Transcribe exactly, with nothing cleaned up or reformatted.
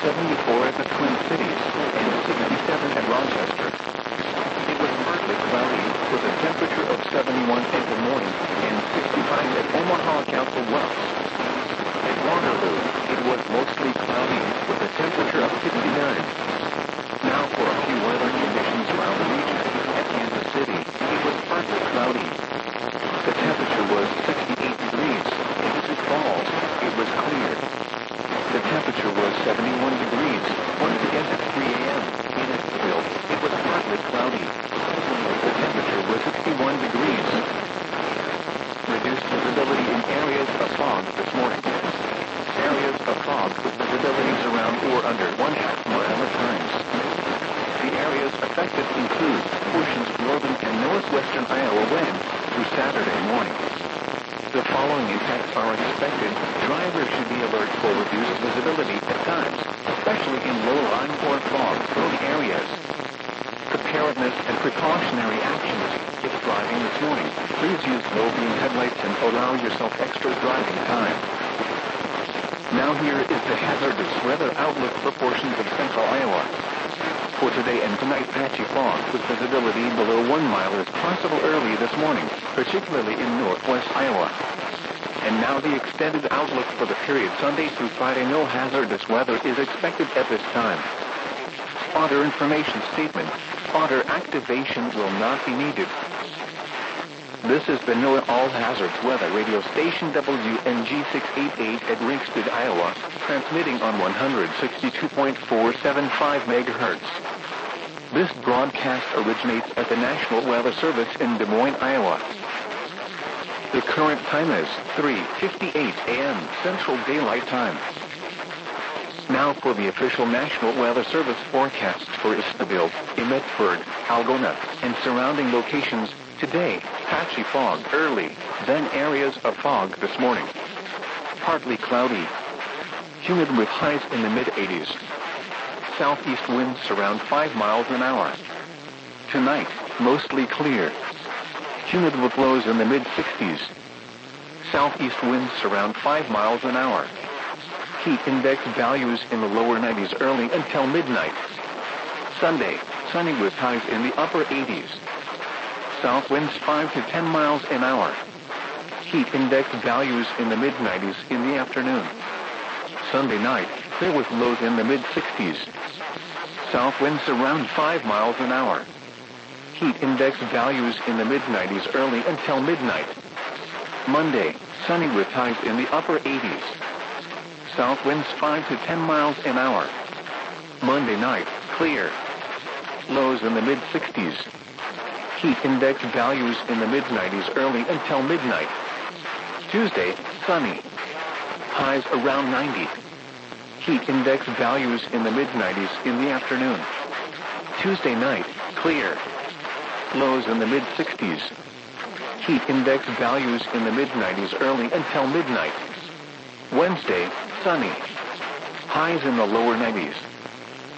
seventy-four at the Twin Cities, and sixty-seven at Rochester. It was partly cloudy, with a temperature of seventy-one in the morning, and sixty-five at Omaha Council Bluffs. At Waterloo, it was mostly cloudy, with a temperature of fifty-nine. Now for a few weather conditions around the region. At Kansas City, it was partly cloudy. The temperature was sixty-eight degrees. In Sioux Falls, it was clear. The temperature was seventy-one degrees. Once again at three a m in Evansville, it was partly cloudy. The temperature was sixty-one degrees. Reduced visibility in areas of fog this morning. Areas of fog with visibilities around or under one half mile at times. The areas affected include portions of northern and northwestern Iowa wind through Saturday morning. The following impacts are expected. Drivers should be alert for reduced visibility at times, especially in low-lying or fog-prone areas. Preparedness and precautionary actions. If driving this morning, please use low-beam headlights and allow yourself extra driving time. Now here is the hazardous weather outlook for portions of central Iowa. For today and tonight, patchy fog with visibility below one mile is possible early this morning, particularly in northwest Iowa. And now the extended outlook for the period Sunday through Friday. No hazardous weather is expected at this time. Spotter information statement. Spotter activation will not be needed. This is the NOAA All Hazards Weather Radio Station W N G six eighty-eight at Ringsted, Iowa, transmitting on one sixty-two point four seven five megahertz. This broadcast originates at the National Weather Service in Des Moines, Iowa. The current time is three fifty-eight a m Central Daylight Time. Now for the official National Weather Service forecast for Eastville, Medford, Algona, and surrounding locations. Today, patchy fog early, then areas of fog this morning. Partly cloudy. Humid with highs in the mid eighties. Southeast winds around five miles an hour. Tonight, mostly clear. Humid with lows in the mid sixties. Southeast winds around five miles an hour. Heat index values in the lower nineties early until midnight. Sunday, sunny with highs in the upper eighties. South winds five to ten miles an hour. Heat index values in the mid nineties in the afternoon. Sunday night, clear with lows in the mid sixties. South winds around five miles an hour. Heat index values in the mid nineties early until midnight. Monday, sunny with highs in the upper eighties. South winds five to ten miles an hour. Monday night, clear. Lows in the mid sixties. Heat index values in the mid nineties early until midnight. Tuesday, sunny. Highs around ninety. Heat index values in the mid nineties in the afternoon. Tuesday night, clear. Lows in the mid sixties. Heat index values in the mid nineties early until midnight. Wednesday, sunny. Highs in the lower nineties.